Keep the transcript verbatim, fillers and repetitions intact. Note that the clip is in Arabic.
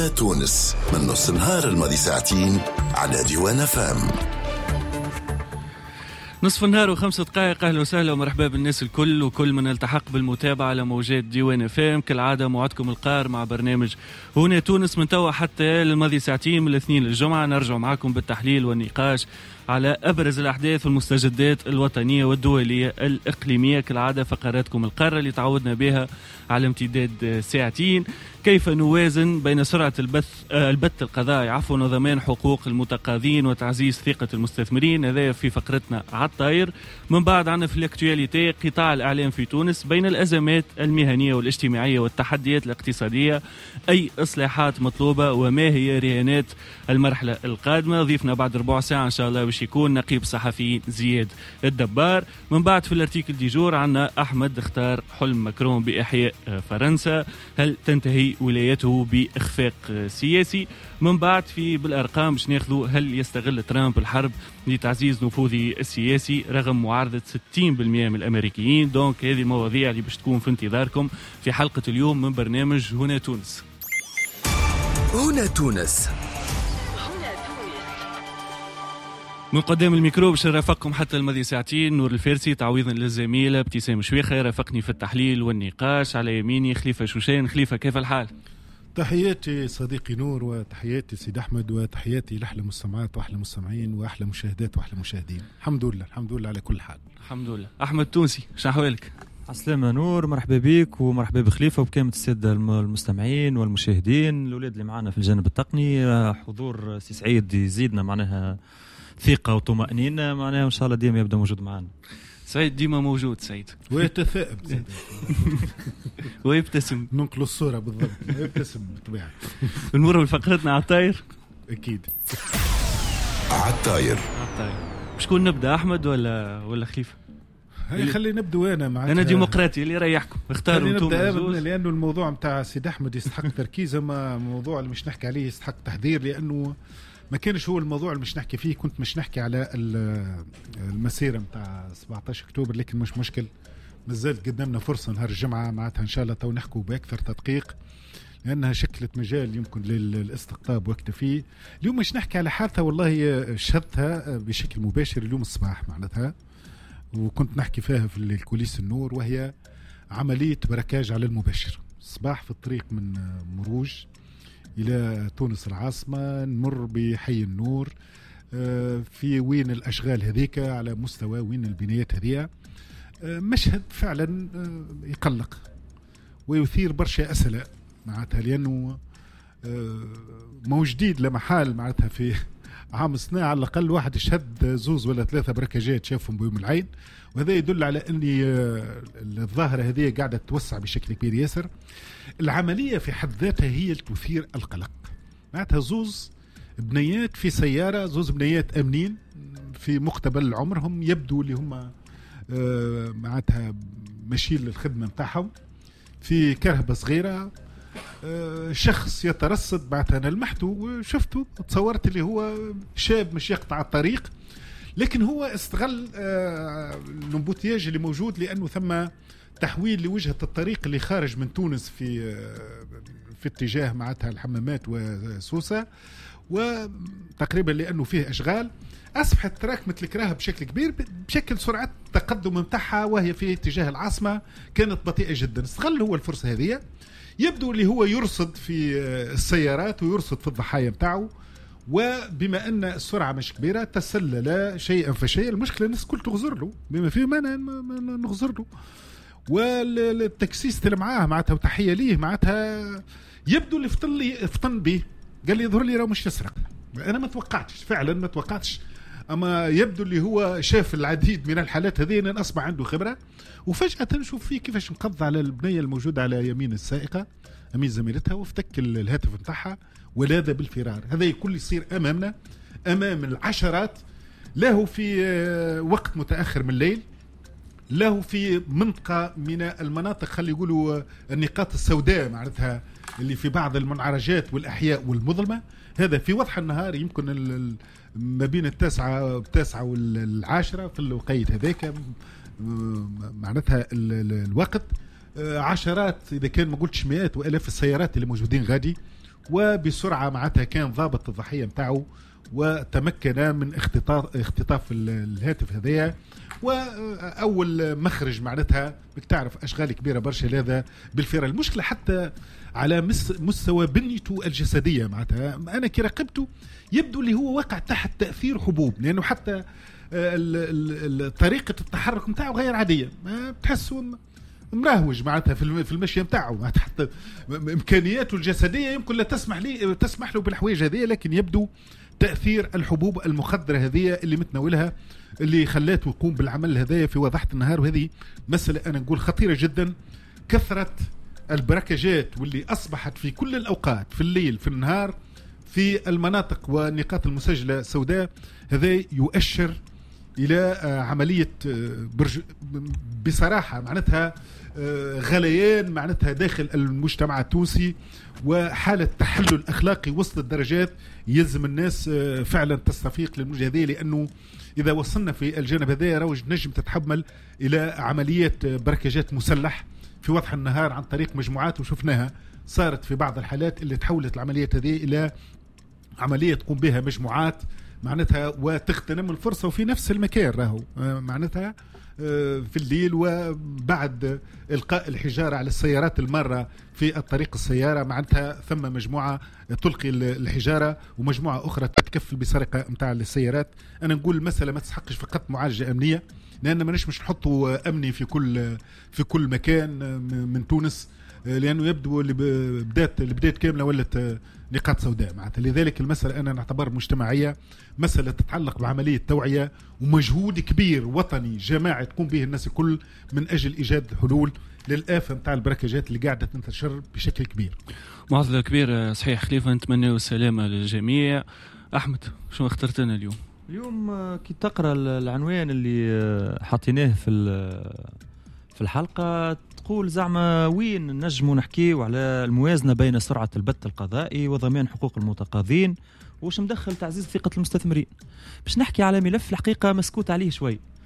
هنا تونس من نص نهار الماضي ساعتين على ديوان فام. نصف النهار وخمسة دقائق. أهلا وسهلا ومرحبا بالناس الكل وكل من التحق بالمتابعة على موجات ديوان فام. كالعادة موعدكم القار مع برنامج هنا تونس من توا حتى الماضي ساعتين من الاثنين للجمعة. نرجع معكم بالتحليل والنقاش على أبرز الأحداث والمستجدات الوطنية والدولية الإقليمية. كالعادة فقراتكم القارة اللي تعودنا بها على امتداد ساعتين. كيف نوازن بين سرعة البث البث القضائي عفوا وضمان حقوق المتقاضين وتعزيز ثقة المستثمرين. هذا في فقرتنا على الطاير. من بعد عنا في الاكتواليتي قطاع الإعلام في تونس بين الأزمات المهنية والاجتماعية والتحديات الاقتصادية، أي إصلاحات مطلوبة وما هي رهانات المرحلة القادمة. ضيفنا بعد ربع ساعة إن شاء الله باش يكون نقيب صحفي زياد الدبار. من بعد في الارتيكل دي جور عنا أحمد اختار حلم ماكرون بإحياء فرنسا، هل تنتهي ولايته بإخفاق سياسي؟ من بعد في بالأرقام باش ناخذوا هل يستغل ترامب الحرب لتعزيز نفوذه السياسي رغم معارضة ستين بالمئة من الأمريكيين. دونك هذه المواضيع اللي باش تكون في انتظاركم في حلقة اليوم من برنامج هنا تونس. هنا تونس من قدام الميكرو باش نرافقكم حتى الماضي ساعتين نور الفارسي تعويضا للزميلة ابتسام شويخة. رافقني في التحليل والنقاش على يميني خليفة شوشان. خليفة كيف الحال؟ تحياتي صديقي نور وتحياتي سيد أحمد وتحياتي لأحلى مستمعات وأحلى مستمعين وأحلى مشاهدات وأحلى مشاهدين. الحمد لله الحمد لله على كل حال. الحمد لله. أحمد تونسي شو أحوالك؟ عسلامة نور، مرحبا بك ومرحبا بخليفة وبكامل السادة المستمعين والمشاهدين. الأولاد اللي معنا في الجانب التقني حضور سي سعيد يزيدنا معناها ثقة وطمأنينة، معناها إن شاء الله ديما يبدأ موجود معنا. سعيد ديما موجود سعيد ويتثائب ويبتسم. ننقل الصورة بالضبط ويبتسم بطبيعة. نمر بفقرتنا على الطاير. أكيد على الطاير. باش كون نبدأ أحمد ولا ولا خليفة؟ هاي خلي نبدأ أنا معك. أنا ديمقراطي اللي يريحكم اختاروا انتم. لأنه الموضوع متاع سيد أحمد يستحق تركيز، أما موضوع اللي مش نحكي عليه يستحق تحذير، لأنه ما كانش هو الموضوع اللي مش نحكي فيه. كنت مش نحكي على المسيرة متاع سبعة عشر أكتوبر، لكن مش مشكل، مازالت قدامنا فرصة نهار الجمعة معناتها إن شاء الله تو نحكوا بأكثر تدقيق، لأنها شكلت مجال يمكن للاستقطاب وقت فيه. اليوم مش نحكي على حادثة والله شهدتها بشكل مباشر اليوم الصباح معناتها، وكنت نحكي فيها في الكوليس النور، وهي عملية بركاج على المباشر الصباح في الطريق من مروج إلى تونس العاصمة. نمر بحي النور في وين الأشغال هذيك على مستوى وين البنايات هذية. مشهد فعلا يقلق ويثير برشا أسئلة معناتها، لأنه مو جديد لمحال معناتها في عام سنة على الأقل واحد شهد زوز ولا ثلاثة بركاجات شافهم بيوم العين، وهذا يدل على أن الظاهرة هذه قاعدة تتوسع بشكل كبير ياسر. العملية في حد ذاتها هي تثير القلق. معناتها زوز بنيات في سيارة، زوز بنيات أمنين في مقتبل العمر، هم يبدو اللي هم معناتها ماشيين للخدمة متاعهم في كرهبة صغيرة. شخص يترصد معناتها أنا لمحته وشفته تصورت اللي هو شاب مش يقطع الطريق، لكن هو استغل الامبوتياج اللي موجود، لأنه ثم تحويل لوجهة الطريق اللي خارج من تونس في في اتجاه معناتها الحمامات وسوسة، وتقريبا لأنه فيه أشغال أصبحت تراكمت الكراهة بشكل كبير بشكل سرعة التقدم متاعها، وهي في اتجاه العاصمة كانت بطيئة جدا. استغل هو الفرصة هذه، يبدو اللي هو يرصد في السيارات ويرصد في الضحايا متاعه، وبما أن السرعة مش كبيرة تسلل شيئا فشيئا. المشكلة الناس كل تغزر له بما فيه ما نغزر له، والتكسيس اللي معاه معناتها وتحية ليه معناتها يبدو اللي فطن لي فطن به قال لي يظهر لي راه مش يسرق. أنا ما توقعتش فعلا ما توقعتش، أما يبدو اللي هو شاف العديد من الحالات هذه أن أصبح عنده خبرة، وفجأة نشوف فيه كيفاش نقض على البنية الموجودة على يمين السائقة أمين زميلتها وافتك الهاتف متاعها ولاذ بالفرار. هذا يكل يصير أمامنا أمام العشرات، له في وقت متأخر من الليل، له في منطقة من المناطق خلي يقولوا النقاط السوداء معناتها اللي في بعض المنعرجات والأحياء والمظلمة. هذا في وضح النهار يمكن ما بين التاسعة التاسعة والعاشرة في الوقيت هذاك معناتها الوقت عشرات إذا كان ما قلتش مئات وآلاف السيارات اللي موجودين غادي وبسرعة معناتها كان ضابط الضحية متاعه وتمكن من اختطاف اختطاف الهاتف هذايا. وأول مخرج معناتها بتعرف أشغال كبيرة برشا لهذا بالفعل. المشكلة حتى على مستوى بنيته الجسدية معناتها أنا كي راقبته يبدو اللي هو واقع تحت تأثير حبوب، لأنه حتى طريقة التحرك متاعه غير عادية، ما بتحسه مراهوج معناتها في المشي متاعه، حتى إمكانياته الجسدية يمكن لا تسمح لي تسمح له بالحوايج هذه، لكن يبدو تأثير الحبوب المخدرة هذه اللي متناولها اللي خلاته يقوم بالعمل هذايا في وضحة النهار. وهذه مسألة أنا نقول خطيرة جدا. كثرة البركجات واللي أصبحت في كل الأوقات في الليل في النهار في المناطق والنقاط المسجلة سوداء، هذا يؤشر إلى عملية برج بصراحة معناتها غليان معناتها داخل المجتمع التونسي، وحالة تحلل أخلاقي وسط الدرجات يلزم الناس فعلا تستفيق للموجة هذه، لأنه إذا وصلنا في الجانب هذا روج نجم تتحمل إلى عمليات بركجات مسلح في وضح النهار عن طريق مجموعات، وشفناها صارت في بعض الحالات اللي تحولت العمليات هذه إلى عملية تقوم بها مجموعات معناتها وتغتنم الفرصة وفي نفس المكان راهو معناتها في الليل، وبعد إلقاء الحجارة على السيارات المارة في الطريق السيارة معناتها ثم مجموعة تلقي الحجارة ومجموعة أخرى تتكفل بسرقة متاع السيارات. أنا نقول المسألة ما تسحقش فقط معالجة أمنية، لأن ما نش مش نحطوا أمني في كل في كل مكان من تونس، لأنه يبدو اللي بدات البداية كاملة ولت نقاط سوداء معناتها. لذلك المسألة أنا نعتبر مجتمعية، مسألة تتعلق بعملية توعية ومجهود كبير وطني جماعي تقوم به الناس الكل من أجل إيجاد حلول للآفة متاع البركجات اللي قاعدة تنتشر بشكل كبير. معضلة كبيرة صحيح خليفة، نتمنى السلامة للجميع. أحمد شو اخترت لنا اليوم؟ اليوم كي تقرأ العنوان اللي حاطيناه في في الحلقة تقول زعما وين نجموا نحكيوا على الموازنة بين سرعة البث القضائي وضمان حقوق المتقاضين، وش مدخل تعزيز ثقة المستثمرين. باش نحكي على ملف الحقيقة مسكوت عليه شوي،